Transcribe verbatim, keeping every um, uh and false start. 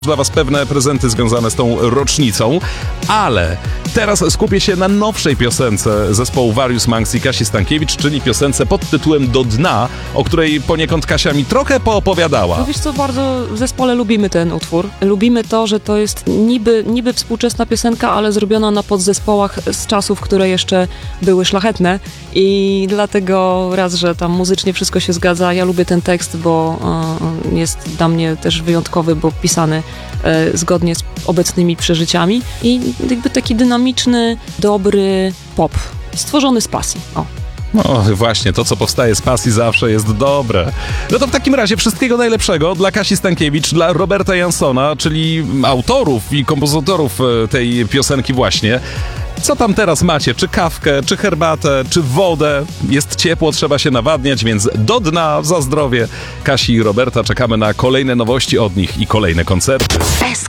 Dla was pewne prezenty związane z tą rocznicą, ale teraz skupię się na nowszej piosence zespołu Warius Manx i Kasi Stankiewicz, czyli piosence pod tytułem Do dna, o której poniekąd Kasia mi trochę poopowiadała. No wiesz co, bardzo w zespole lubimy ten utwór. Lubimy to, że to jest niby, niby współczesna piosenka, ale zrobiona na podzespołach z czasów, które jeszcze były szlachetne i dlatego raz, że tam muzycznie wszystko się zgadza. Ja lubię ten tekst, bo y, jest dla mnie też wyjątkowy, bo pisany y, zgodnie z obecnymi przeżyciami i jakby taki dynamiczny, dobry pop, stworzony z pasji. O. No właśnie, to co powstaje z pasji zawsze jest dobre. No to w takim razie wszystkiego najlepszego dla Kasi Stankiewicz, dla Roberta Jansona, czyli autorów i kompozytorów tej piosenki właśnie. Co tam teraz macie? Czy kawkę, czy herbatę, czy wodę? Jest ciepło, trzeba się nawadniać, więc do dna, za zdrowie Kasi i Roberta. Czekamy na kolejne nowości od nich i kolejne koncerty.